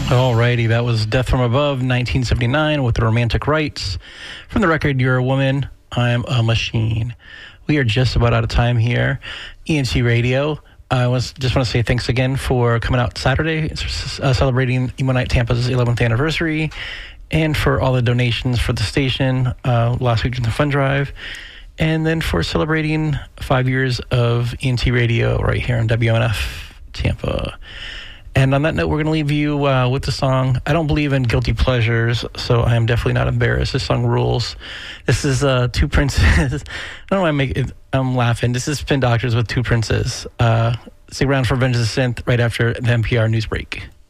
Alrighty, that was Death from Above, 1979, with the Romantic Rights. From the record, You're a Woman, I'm a Machine. We are just about out of time here. ENT Radio. I just want to say thanks again for coming out Saturday, celebrating Emo Night Tampa's 11th anniversary, and for all the donations for the station last week in the fund drive, and then for celebrating 5 years of ENT Radio right here on WMNF Tampa. And on that note, we're going to leave you with the song. I don't believe in guilty pleasures, so I am definitely not embarrassed. This song rules. This is Two Princes. I don't know why I'm laughing. This is Spin Doctors with Two Princes. Stick around for Revenge of the Synth right after the NPR news break.